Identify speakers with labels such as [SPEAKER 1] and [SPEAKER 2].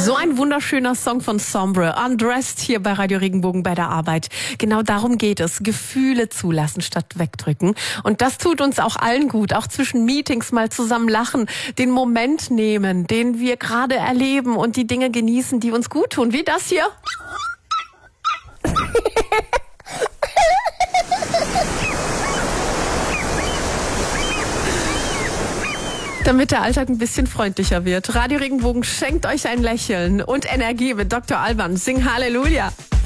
[SPEAKER 1] So ein wunderschöner Song von Sombre, Undressed hier bei Radio Regenbogen bei der Arbeit. Genau darum geht es, Gefühle zulassen statt wegdrücken. Und das tut uns auch allen gut, auch zwischen Meetings mal zusammen lachen, den Moment nehmen, den wir gerade erleben und die Dinge genießen, die uns gut tun, wie das hier. Damit der Alltag ein bisschen freundlicher wird. Radio Regenbogen schenkt euch ein Lächeln und Energie mit Dr. Alban. Sing Halleluja!